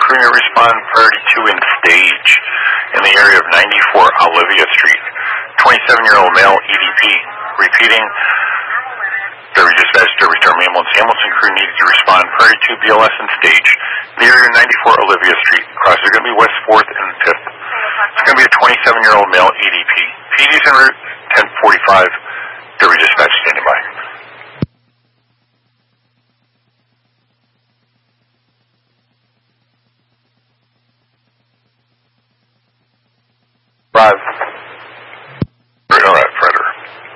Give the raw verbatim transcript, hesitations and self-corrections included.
crew unit respond priority two in stage in the area of ninety-four Olivia Street. twenty-seven-year-old male E D P. Repeating, Derby dispatch, Derby term ambulance. Ambulance and crew needs to respond priority two B L S in stage in the area of ninety-four Olivia Street. Cross is going to be West fourth and fifth. It's going to be a twenty-seven-year-old male E D P. P D's en route, ten forty-five. Derby dispatch standing by. Five.